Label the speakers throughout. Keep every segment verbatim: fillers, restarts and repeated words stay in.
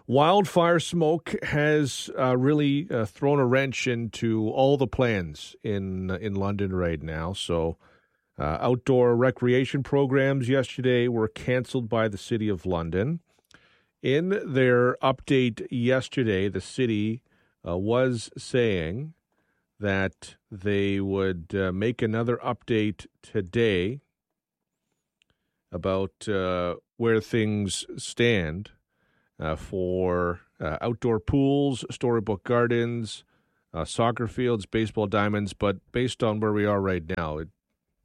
Speaker 1: Wildfire smoke has uh, really uh, thrown a wrench into all the plans in in London right now. So uh, outdoor recreation programs yesterday were canceled by the City of London. In their update yesterday, the city uh, was saying that they would uh, make another update today about uh, where things stand uh, for uh, outdoor pools, storybook gardens, uh, soccer fields, baseball diamonds. But based on where we are right now, it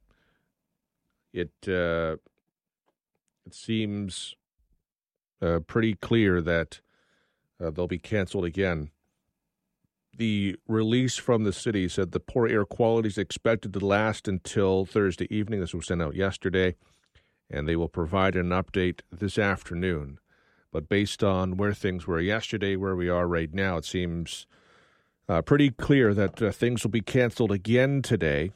Speaker 1: it uh, it seems uh, pretty clear that uh, they'll be canceled again. The release from the city said the poor air quality is expected to last until Thursday evening. This was sent out yesterday, and they will provide an update this afternoon. But based on where things were yesterday, where we are right now, it seems uh, pretty clear that uh, things will be canceled again today.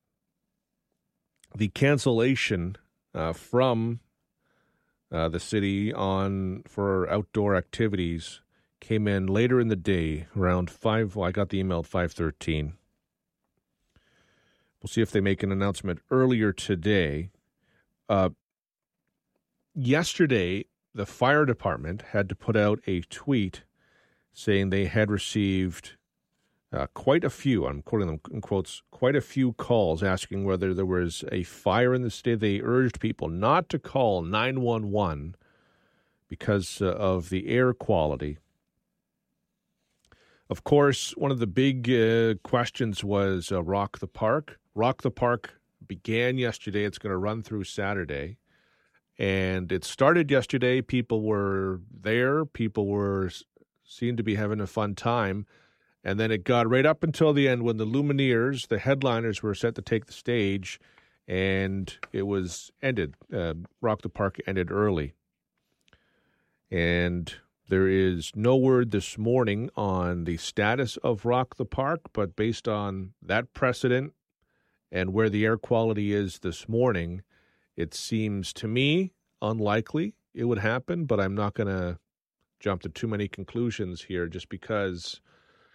Speaker 1: The cancellation uh, from uh, the city on for outdoor activities came in later in the day, around five. Well, I got the email at five thirteen. We'll see if they make an announcement earlier today. Uh, yesterday, the fire department had to put out a tweet saying they had received uh, quite a few, I'm quoting them in quotes, quite a few calls asking whether there was a fire in the state. They urged people not to call nine one one because uh, of the air quality. Of course, one of the big uh, questions was uh, Rock the Park. Rock the Park began yesterday. It's going to run through Saturday. And it started yesterday. People were there. People were seemed to be having a fun time. And then it got right up until the end when the Lumineers, the headliners, were set to take the stage. And it was ended. Uh, Rock the Park ended early. And there is no word this morning on the status of Rock the Park, but based on that precedent and where the air quality is this morning, it seems to me unlikely it would happen, but I'm not going to jump to too many conclusions here just because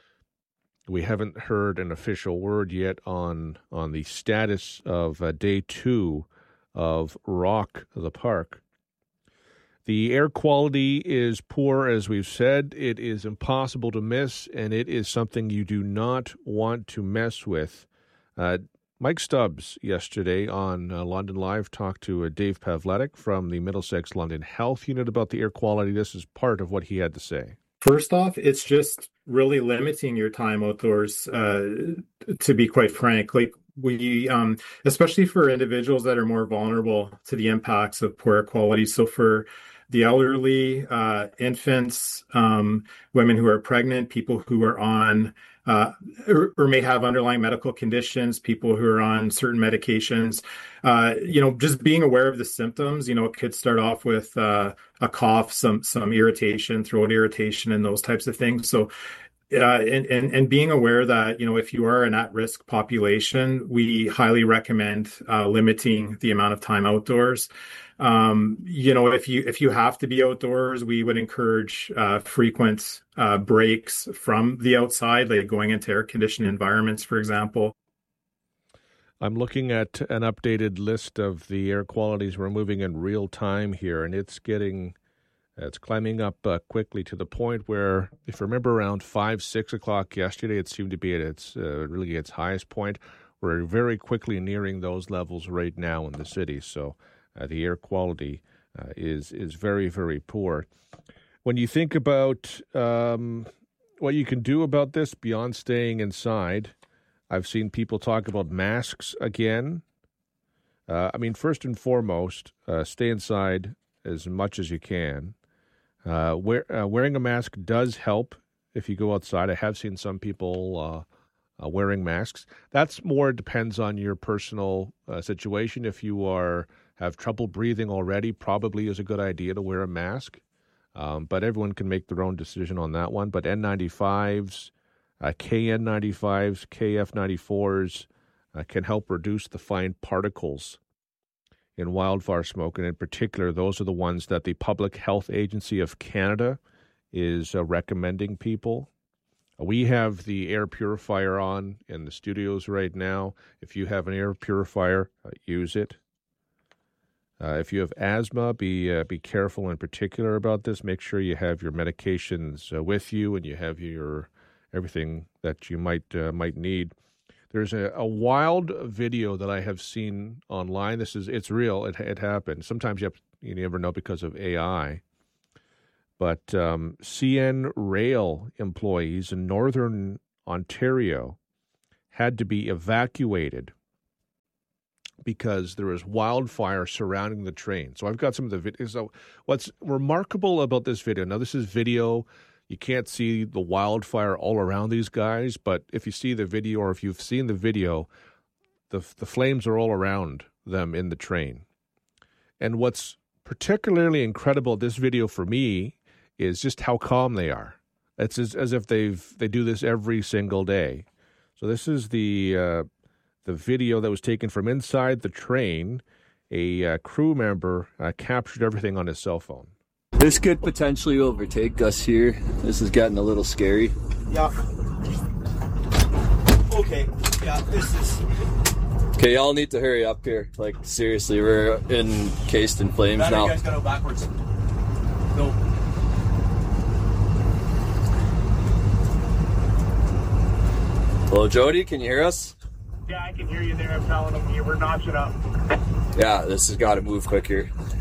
Speaker 1: we haven't heard an official word yet on, on the status of uh, day two of Rock the Park. The air quality is poor, as we've said. It is impossible to miss, and it is something you do not want to mess with. Uh, Mike Stubbs yesterday on uh, London Live talked to uh, Dave Pavletic from the Middlesex London Health Unit about the air quality. This is part of what he had to say.
Speaker 2: First off, it's just really limiting your time outdoors, uh, to be quite frank. Like we, um, especially for individuals that are more vulnerable to the impacts of poor air quality. So for the elderly, uh, infants, um, women who are pregnant, people who are on uh, or, or may have underlying medical conditions, people who are on certain medications, uh, you know, just being aware of the symptoms. You know, it could start off with uh, a cough, some some irritation, throat irritation, and those types of things. So Uh, and, and, and being aware that, you know, if you are an at-risk population, we highly recommend uh, limiting the amount of time outdoors. Um, you know, if you if you have to be outdoors, we would encourage uh, frequent uh, breaks from the outside, like going into air-conditioned environments, for example.
Speaker 1: I'm looking at an updated list of the air qualities we're moving in real time here, and it's getting... It's climbing up uh, quickly to the point where, if you remember, around five, six o'clock yesterday, it seemed to be at its uh, really its highest point. We're very quickly nearing those levels right now in the city. So uh, the air quality uh, is is very, very poor. When you think about um, what you can do about this beyond staying inside, I've seen people talk about masks again. Uh, I mean, first and foremost, uh, stay inside as much as you can. Uh, wear, uh, wearing a mask does help if you go outside. I have seen some people uh, uh, wearing masks. That's more depends on your personal uh, situation. If you are have trouble breathing already, probably is a good idea to wear a mask. Um, but everyone can make their own decision on that one. But N ninety-fives, uh, K N ninety-fives, K F ninety-fours uh, can help reduce the fine particles in wildfire smoke, and in particular, those are the ones that the Public Health Agency of Canada is uh, recommending people. We have the air purifier on in the studios right now. If you have an air purifier, uh, use it. Uh, if you have asthma, be uh, be careful in particular about this. Make sure you have your medications uh, with you and you have your everything that you might uh, might need. There's a, a wild video that I have seen online. This is it's real. It it happened. Sometimes you have, you never know because of A I. But um, C N Rail employees in northern Ontario had to be evacuated because there was wildfire surrounding the train. So I've got some of the videos. So what's remarkable about this video, now this is video, you can't see the wildfire all around these guys, but if you see the video or if you've seen the video, the the flames are all around them in the train. And what's particularly incredible about this video for me is just how calm they are. It's as, as if they've they do this every single day. So this is the uh, the video that was taken from inside the train. A uh, crew member uh, captured everything on his cell phone.
Speaker 3: This could potentially overtake us here. This is getting a little scary.
Speaker 4: Yeah. Okay. Yeah, this is...
Speaker 3: Okay, y'all need to hurry up here. Like, seriously, we're encased in flames
Speaker 4: Better
Speaker 3: now.
Speaker 4: You guys gotta go backwards. No.
Speaker 3: Hello, Jody, can you hear us?
Speaker 5: Yeah, I can hear you there. I'm telling them you we're notching up.
Speaker 3: Yeah, this has got to move quicker.